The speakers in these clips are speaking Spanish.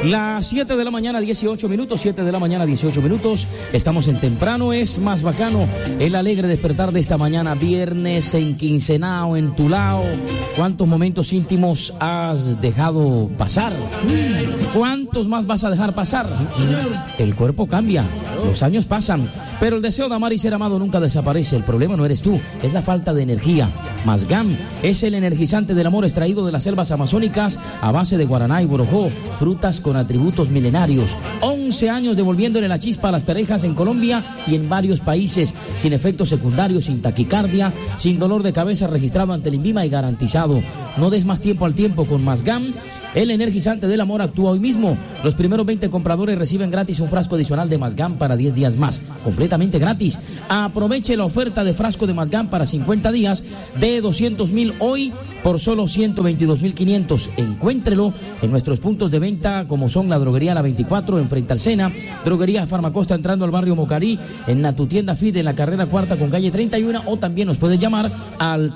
Las 7 de la mañana, 18 minutos, 7 de la mañana, 18 minutos. Estamos en Temprano es más bacano. El alegre despertar de esta mañana, viernes, enquincenao, entulao. ¿Cuántos momentos íntimos has dejado pasar? ¿Cuántos más vas a dejar pasar? El cuerpo cambia, los años pasan, pero el deseo de amar y ser amado nunca desaparece. El problema no eres tú, es la falta de energía. Masgam es el energizante del amor extraído de las selvas amazónicas a base de guaraná y borojó, frutas con atributos milenarios. 11 años devolviéndole la chispa a las parejas en Colombia y en varios países, sin efectos secundarios, sin taquicardia, sin dolor de cabeza registrado ante el INVIMA y garantizado. No des más tiempo al tiempo con Masgam. El energizante del amor actúa hoy mismo. Los primeros 20 compradores reciben gratis un frasco adicional de Masgam para 10 días más, completamente gratis. Aproveche la oferta de frasco de Masgam para 50 días de 200,000 hoy por solo 122,500. Encuéntrelo en nuestros puntos de venta como son la droguería La 24 en frente al Sena, droguería Farmacosta entrando al barrio Mocarí, en la tu tienda FIDE en la carrera cuarta con calle 31, o también nos puedes llamar al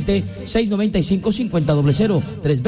320-695-5000,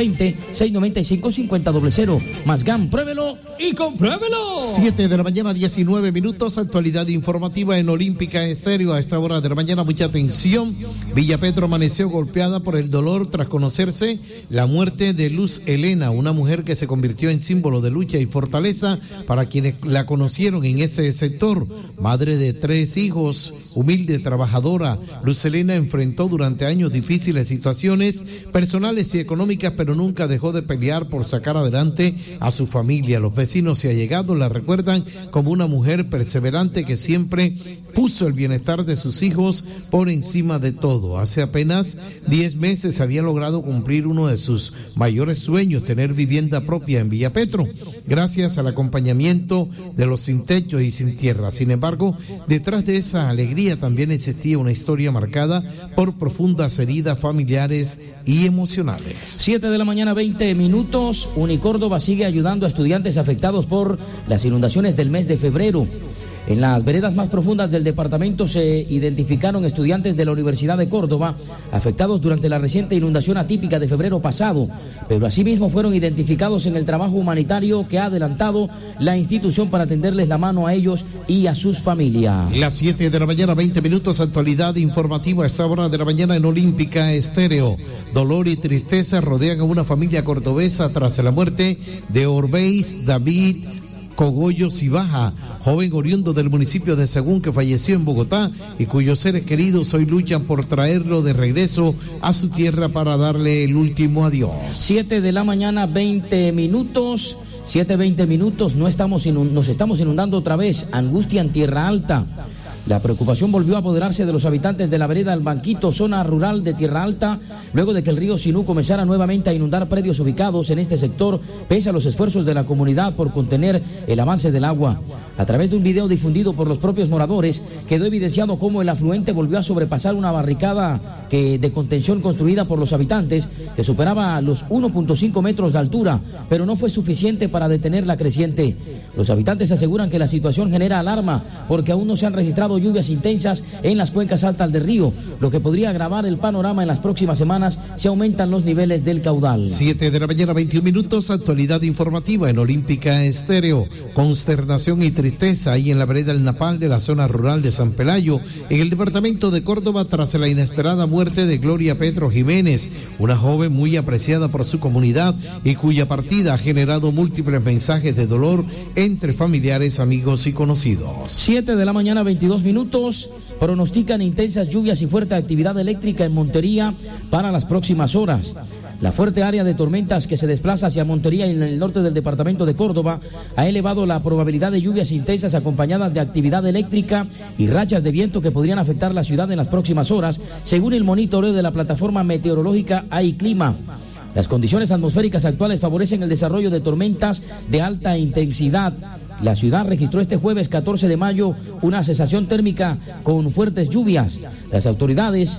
320-695-5000. Masgam, pruébelo y compruébelo. 7 de la mañana, 19 minutos, actualidad informativa en Olímpica Estéreo. A esta hora de la mañana, mucha atención. Villa Petro amaneció golpeada por el dolor tras conocerse la muerte de Luz Elena, una mujer que se convirtió en símbolo de lucha y fortaleza para quienes la conocieron en ese sector. Madre de 3 hijos, humilde, trabajadora, Luz Elena enfrentó durante años difíciles situaciones personales y económicas, pero nunca dejó de pelear por sacar adelante a su familia. Los vecinos y allegados la recuerdan como una mujer perseverante que siempre puso el bienestar de sus hijos por encima de todo. Hace apenas 10 meses había logrado cumplir uno de sus mayores sueños, tener vivienda propia en Villa Petro, gracias al acompañamiento de los sin techo y sin tierra. Sin embargo, detrás de esa alegría también existía una historia marcada por profundas heridas familiares y emocionales. 7 de la mañana, 20 minutos. Unicórdoba sigue ayudando a estudiantes afectados por las inundaciones del mes de febrero. En las veredas más profundas del departamento se identificaron estudiantes de la Universidad de Córdoba afectados durante la reciente inundación atípica de febrero pasado, pero asimismo fueron identificados en el trabajo humanitario que ha adelantado la institución para tenderles la mano a ellos y a sus familias. Las 7 de la mañana, 20 minutos, actualidad informativa a esta hora de la mañana en Olímpica Estéreo. Dolor y tristeza rodean a una familia cordobesa tras la muerte de Orbeis David Cogollo Cibaja, joven oriundo del municipio de Sagún que falleció en Bogotá y cuyos seres queridos hoy luchan por traerlo de regreso a su tierra para darle el último adiós. 7 de la mañana, 20 minutos, 7:20 minutos, nos estamos inundando otra vez, angustia en Tierra Alta. La preocupación volvió a apoderarse de los habitantes de la vereda El Banquito, zona rural de Tierra Alta, luego de que el río Sinú comenzara nuevamente a inundar predios ubicados en este sector, pese a los esfuerzos de la comunidad por contener el avance del agua. A través de un video difundido por los propios moradores, quedó evidenciado cómo el afluente volvió a sobrepasar una barricada de contención construida por los habitantes, que superaba los 1.5 metros de altura, pero no fue suficiente para detener la creciente. Los habitantes aseguran que la situación genera alarma, porque aún no se han registrado lluvias intensas en las cuencas altas del río, lo que podría agravar el panorama en las próximas semanas si aumentan los niveles del caudal. 7 de la mañana, 21 minutos, actualidad informativa en Olímpica Estéreo. Consternación y tristeza ahí en la vereda El Napal de la zona rural de San Pelayo, en el departamento de Córdoba, tras la inesperada muerte de Gloria Petro Jiménez, una joven muy apreciada por su comunidad y cuya partida ha generado múltiples mensajes de dolor entre familiares, amigos y conocidos. 7 de la mañana, 22 minutos, pronostican intensas lluvias y fuerte actividad eléctrica en Montería para las próximas horas. La fuerte área de tormentas que se desplaza hacia Montería y en el norte del departamento de Córdoba ha elevado la probabilidad de lluvias intensas acompañadas de actividad eléctrica y rachas de viento que podrían afectar la ciudad en las próximas horas, según el monitoreo de la plataforma meteorológica AIClima. Las condiciones atmosféricas actuales favorecen el desarrollo de tormentas de alta intensidad. La ciudad registró este jueves 14 de mayo una sensación térmica con fuertes lluvias. Las autoridades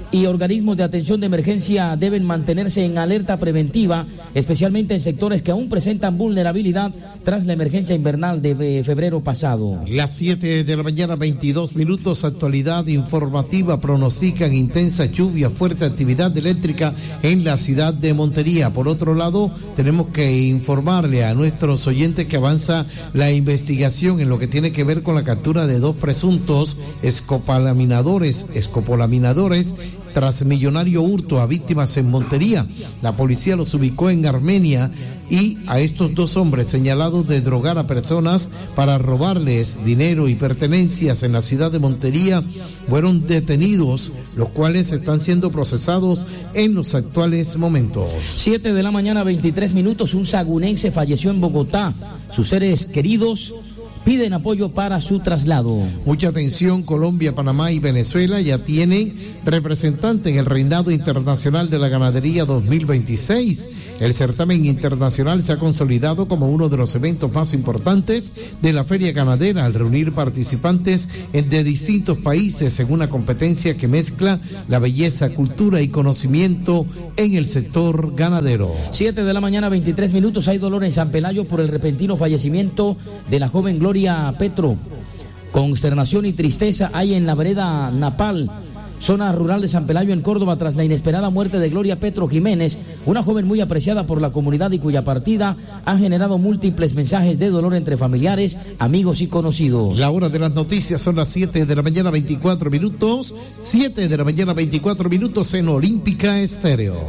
y organismos de atención de emergencia deben mantenerse en alerta preventiva, especialmente en sectores que aún presentan vulnerabilidad tras la emergencia invernal de febrero pasado. Las 7 de la mañana, 22 minutos, actualidad informativa. Pronostican intensa lluvia, fuerte actividad eléctrica en la ciudad de Montería. Por otro lado, tenemos que informarle a nuestros oyentes que avanza la investigación en lo que tiene que ver con la captura de 2 presuntos escopolaminadores tras millonario hurto a víctimas en Montería. La policía los ubicó en Armenia y a estos 2 hombres señalados de drogar a personas para robarles dinero y pertenencias en la ciudad de Montería fueron detenidos, los cuales están siendo procesados en los actuales momentos. 7 de la mañana, 23 minutos, un sagunense falleció en Bogotá. Sus seres queridos piden apoyo para su traslado. Mucha atención, Colombia, Panamá y Venezuela ya tienen representante en el Reinado Internacional de la Ganadería 2026. El certamen internacional se ha consolidado como uno de los eventos más importantes de la feria ganadera, al reunir participantes de distintos países en una competencia que mezcla la belleza, cultura y conocimiento en el sector ganadero. 7 de la mañana, 23 minutos, hay dolor en San Pelayo por el repentino fallecimiento de la joven Gloria Petro. Consternación y tristeza hay en la vereda Napal, zona rural de San Pelayo, en Córdoba, tras la inesperada muerte de Gloria Petro Jiménez, una joven muy apreciada por la comunidad y cuya partida ha generado múltiples mensajes de dolor entre familiares, amigos y conocidos. La hora de las noticias son las 7 de la mañana, 24 minutos. 7 de la mañana, 24 minutos en Olímpica Estéreo.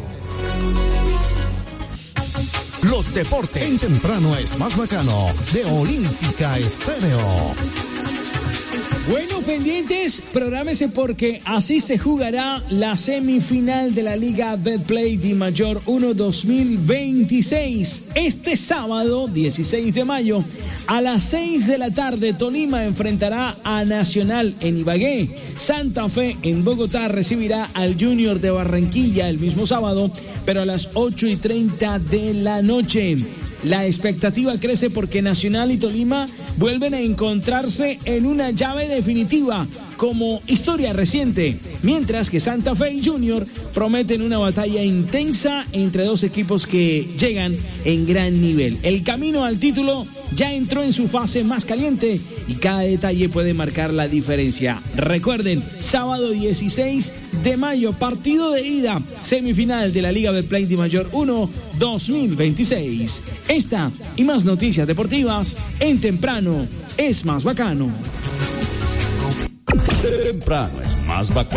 Los deportes en temprano es más bacano de Olímpica Estéreo. Bueno, pendientes, prográmese porque así se jugará la semifinal de la Liga Betplay Dimayor 1 2026. Este sábado, 16 de mayo, a las 6 de la tarde, Tolima enfrentará a Nacional en Ibagué. Santa Fe en Bogotá recibirá al Junior de Barranquilla el mismo sábado, pero a las 8:30 de la noche. La expectativa crece porque Nacional y Tolima vuelven a encontrarse en una llave definitiva como historia reciente, mientras que Santa Fe y Junior prometen una batalla intensa entre 2 equipos que llegan en gran nivel. El camino al título ya entró en su fase más caliente y cada detalle puede marcar la diferencia. Recuerden, sábado 16 de mayo, partido de ida, semifinal de la Liga Betplay Dimayor 1 2026. Esta y más noticias deportivas en Temprano es más bacano. Temprano es más bacano.